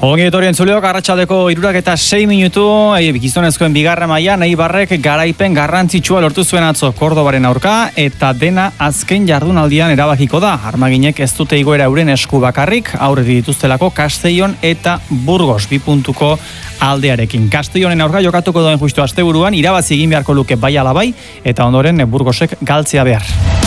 Ongi etorri entzuleok, arratsaldeko 3:06, gizonezkoen bigarren mailan Eibarrek garaipen garrantzitsua lortu zuen atzo Kordobaren aurka, eta dena azken jardunaldian erabakiko da. Armaginek ez dute igoera euren esku bakarrik, aurreri dituztelako Castellón eta Burgos 2 puntuko aldearekin. Castellonen aurka jokatuko duen justu asteburuan irabazi egin beharko luke bai ala bai, eta ondoren Burgosek galtzea behar.